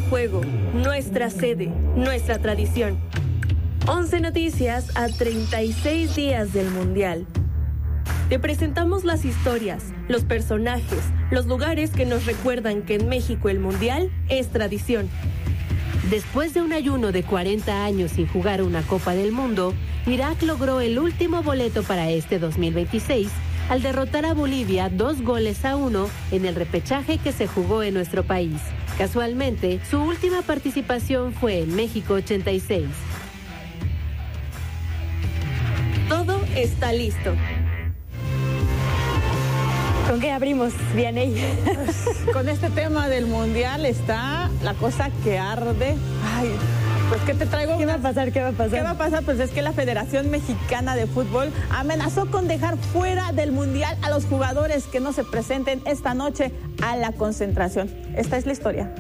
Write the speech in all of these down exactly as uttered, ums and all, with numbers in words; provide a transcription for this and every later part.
juego, nuestra sede, nuestra tradición. once Noticias a treinta y seis días del Mundial. Te presentamos las historias, los personajes, los lugares que nos recuerdan que en México el Mundial es tradición. Después de un ayuno de cuarenta años sin jugar una Copa del Mundo, Irak logró el último boleto para este dos mil veintiséis al derrotar a Bolivia dos goles a uno en el repechaje que se jugó en nuestro país. Casualmente, su última participación fue en México ochenta y seis. Todo está listo. ¿Con qué abrimos, Vianey? Pues, con este tema del Mundial está la cosa que arde. Ay, pues ¿qué te traigo? ¿Qué va a pasar? ¿Qué va a pasar? ¿Qué va a pasar? Pues es que la Federación Mexicana de Fútbol amenazó con dejar fuera del Mundial a los jugadores que no se presenten esta noche a la concentración. Esta es la historia.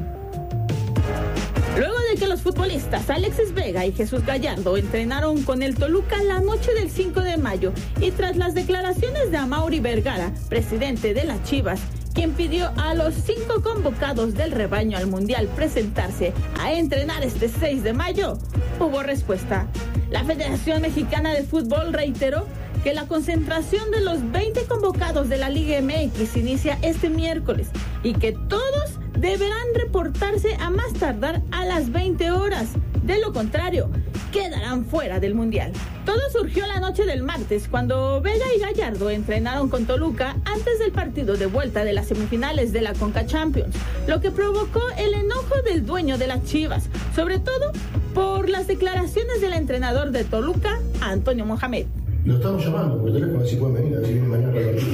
Luego de que los futbolistas Alexis Vega y Jesús Gallardo entrenaron con el Toluca la noche del cinco de mayo y tras las declaraciones de Amaury Vergara, presidente de las Chivas, quien pidió a los cinco convocados del rebaño al Mundial presentarse a entrenar este seis de mayo, hubo respuesta. La Federación Mexicana de Fútbol reiteró que la concentración de los veinte convocados de la Liga M X inicia este miércoles y que todos deberán reportarse a más tardar a las veinte horas. De lo contrario, quedarán fuera del Mundial. Todo surgió la noche del martes cuando Vega y Gallardo entrenaron con Toluca antes del partido de vuelta de las semifinales de la Conca Champions, lo que provocó el enojo del dueño de las Chivas, sobre todo por las declaraciones del entrenador de Toluca, Antonio Mohamed. Lo estamos llamando por teléfono, a ver si pueden venir, a ver si vienen mañana para el partido.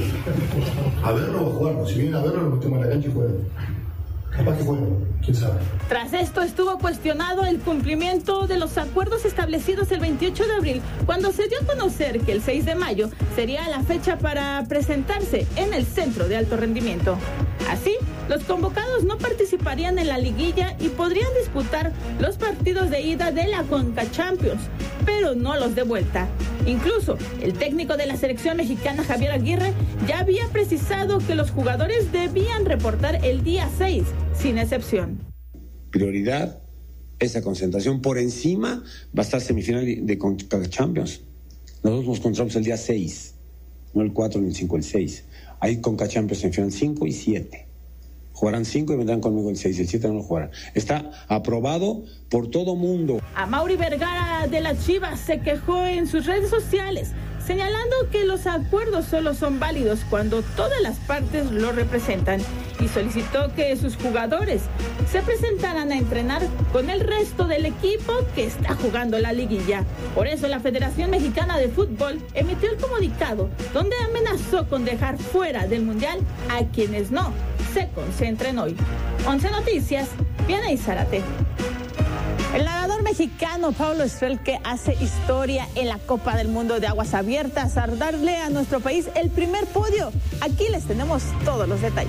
A verlo o a jugarlo. Si vienen a verlo, lo metemos a la cancha y juegan. Capaz que juegan, quién sabe. Tras esto estuvo cuestionado el cumplimiento de los acuerdos establecidos el veintiocho de abril, cuando se dio a conocer que el seis de mayo sería la fecha para presentarse en el Centro de Alto Rendimiento. Así, los convocados no participarían en la liguilla y podrían disputar los partidos de ida de la Conca Champions, pero no los de vuelta. Incluso, el técnico de la selección mexicana, Javier Aguirre, ya había precisado que los jugadores debían reportar el día seis, sin excepción. Prioridad, esa concentración. Por encima va a estar semifinal de Conca Champions. Nosotros nos encontramos el día seis, no el cuatro ni el cinco, el seis. Hay Conca Champions en final cinco y siete. Jugarán cinco y vendrán conmigo el seis, el siete no lo jugarán. Está aprobado por todo mundo. Amaury Vergara de las Chivas se quejó en sus redes sociales, señalando que los acuerdos solo son válidos cuando todas las partes lo representan y solicitó que sus jugadores se presentaran a entrenar con el resto del equipo que está jugando la liguilla. Por eso la Federación Mexicana de Fútbol emitió el comunicado donde amenazó con dejar fuera del Mundial a quienes no se concentren hoy. once Noticias, Vianey Zárate. El nadador mexicano Paulo Estrelke hace historia en la Copa del Mundo de Aguas Abiertas al darle a nuestro país el primer podio. Aquí les tenemos todos los detalles.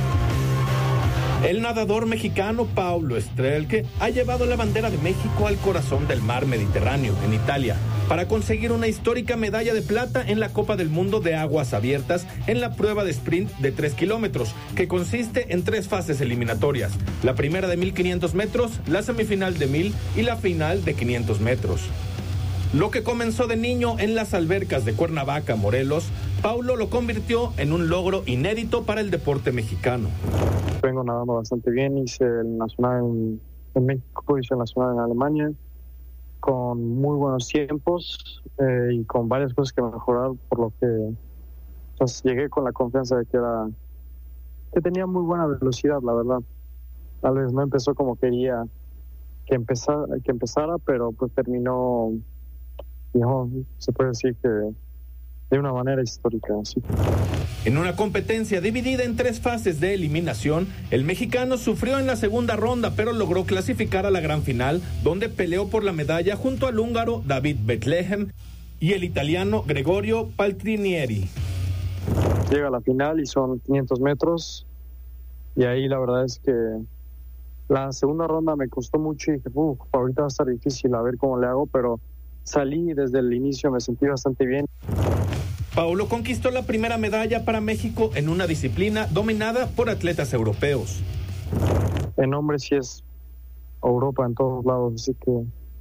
El nadador mexicano Paulo Estrelke ha llevado la bandera de México al corazón del mar Mediterráneo, en Italia, para conseguir una histórica medalla de plata en la Copa del Mundo de Aguas Abiertas en la prueba de sprint de tres kilómetros, que consiste en tres fases eliminatorias: la primera de mil quinientos metros, la semifinal de mil y la final de quinientos metros. Lo que comenzó de niño en las albercas de Cuernavaca, Morelos, Paulo lo convirtió en un logro inédito para el deporte mexicano. Vengo nadando bastante bien, hice el nacional en, en México, hice el nacional en Alemania, con muy buenos tiempos eh, y con varias cosas que mejorar, por lo que pues, llegué con la confianza de que era que tenía muy buena velocidad, la verdad. Tal vez no empezó como quería que empezara, que empezara pero pues terminó, no, se puede decir que de una manera histórica, sí. En una competencia dividida en tres fases de eliminación, el mexicano sufrió en la segunda ronda, pero logró clasificar a la gran final, donde peleó por la medalla junto al húngaro David Betlehem y el italiano Gregorio Paltrinieri. Llega a la final y son quinientos metros, y ahí la verdad es que la segunda ronda me costó mucho y dije, uff, ahorita va a estar difícil, a ver cómo le hago, pero salí desde el inicio, me sentí bastante bien. Paulo conquistó la primera medalla para México en una disciplina dominada por atletas europeos. En hombres sí es Europa, en todos lados, así que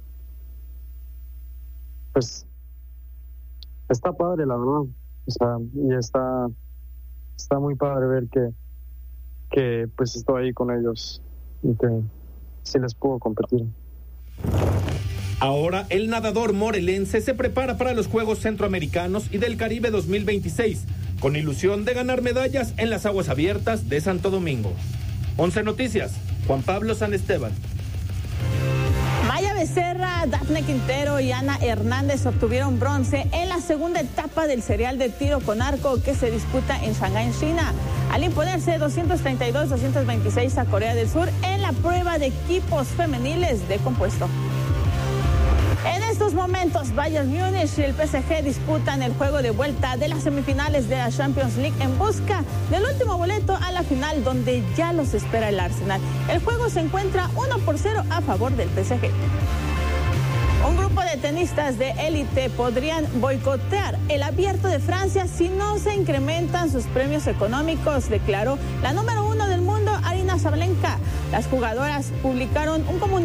pues está padre, la verdad, o sea, y está está muy padre ver que que pues estoy ahí con ellos y que sí les puedo competir. Ahora el nadador morelense se prepara para los Juegos Centroamericanos y del Caribe dos mil veintiséis, con ilusión de ganar medallas en las aguas abiertas de Santo Domingo. Once Noticias, Juan Pablo San Esteban. Maya Becerra, Dafne Quintero y Ana Hernández obtuvieron bronce en la segunda etapa del serial de tiro con arco que se disputa en Shanghái, en China, al imponerse doscientos treinta y dos a doscientos veintiséis a Corea del Sur en la prueba de equipos femeniles de compuesto. En estos momentos, Bayern Múnich y el P S G disputan el juego de vuelta de las semifinales de la Champions League en busca del último boleto a la final, donde ya los espera el Arsenal. El juego se encuentra uno por cero a favor del P S G. Un grupo de tenistas de élite podrían boicotear el Abierto de Francia si no se incrementan sus premios económicos, declaró la número uno del mundo, Aryna Sabalenka. Las jugadoras publicaron un comunicado